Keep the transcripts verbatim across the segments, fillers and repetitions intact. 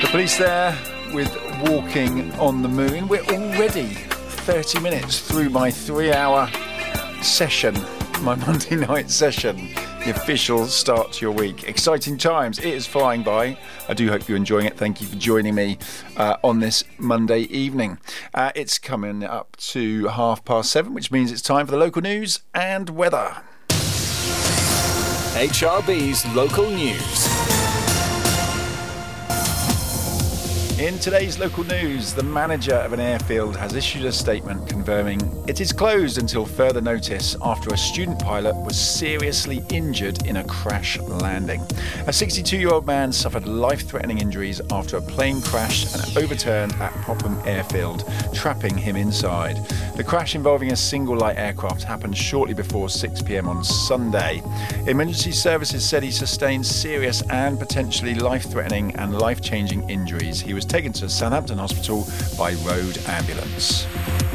The Police there with Walking on the Moon. We're already thirty minutes through my three-hour session, my Monday night session, the official start to your week. Exciting times. It is flying by. I do hope you're enjoying it. Thank you for joining me uh, on this Monday evening. Uh, it's coming up to half past seven, which means it's time for the local news and weather. H R B's local news. In today's local news, the manager of an airfield has issued a statement confirming it is closed until further notice after a student pilot was seriously injured in a crash landing. A sixty-two-year-old man suffered life-threatening injuries after a plane crashed and overturned at Popham Airfield, trapping him inside. The crash involving a single light aircraft happened shortly before six p.m. on Sunday. Emergency services said he sustained serious and potentially life-threatening and life-changing injuries. He was taken to Southampton Hospital by road ambulance.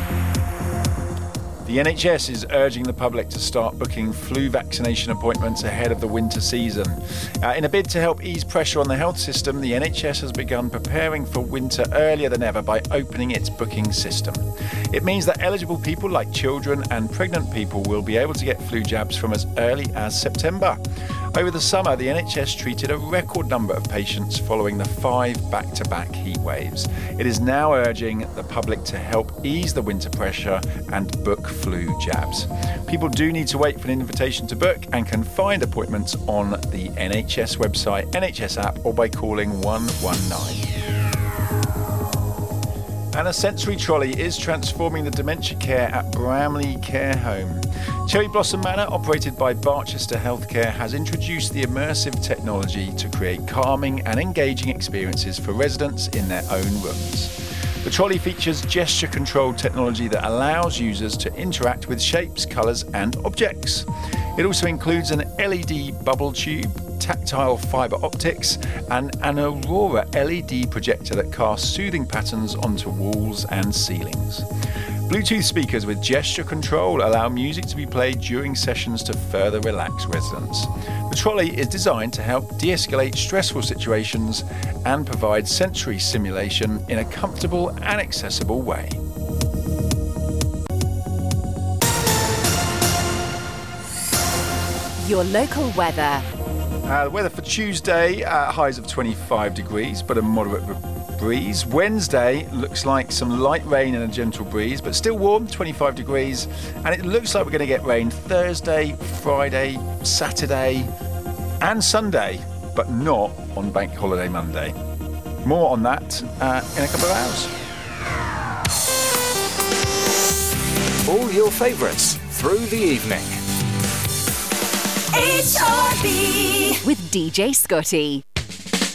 The N H S is urging the public to start booking flu vaccination appointments ahead of the winter season. Uh, in a bid to help ease pressure on the health system, the N H S has begun preparing for winter earlier than ever by opening its booking system. It means that eligible people like children and pregnant people will be able to get flu jabs from as early as September. Over the summer, the N H S treated a record number of patients following the five back-to-back heat waves. It is now urging the public to help ease the winter pressure and book flu jabs. People do need to wait for an invitation to book and can find appointments on the N H S website, N H S app, or by calling one one nine. And a sensory trolley is transforming the dementia care at Bramley Care Home. Cherry Blossom Manor, operated by Barchester Healthcare, has introduced the immersive technology to create calming and engaging experiences for residents in their own rooms. The trolley features gesture-controlled technology that allows users to interact with shapes, colours and objects. It also includes an L E D bubble tube, tactile fibre optics and an Aurora L E D projector that casts soothing patterns onto walls and ceilings. Bluetooth speakers with gesture control allow music to be played during sessions to further relax residents. The trolley is designed to help de-escalate stressful situations and provide sensory stimulation in a comfortable and accessible way. Your local weather. Uh, the weather for Tuesday, uh, highs of twenty-five degrees, but a moderate breeze. Wednesday looks like some light rain and a gentle breeze, but still warm, twenty-five degrees. And it looks like we're going to get rain Thursday, Friday, Saturday and Sunday, but not on Bank Holiday Monday. More on that uh, in a couple of hours. All your favourites through the evening. H R B with D J Scotty.